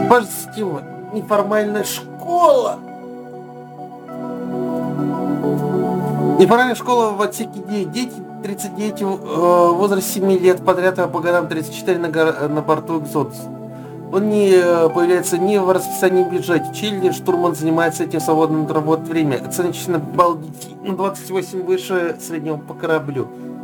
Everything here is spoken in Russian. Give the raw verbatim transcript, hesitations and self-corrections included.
Позитивно. Неформальная школа. Неформальная школа в отсеке девять. Дети тридцать девять в э, возрасте семи лет подряд, а по годам тридцать четыре на, гор- на борту Экзодус. Он не э, появляется ни в расписании бюджете. Чили штурман занимается этим свободным от работы время. Оценочный балл детей на двадцать восемь выше среднего по кораблю.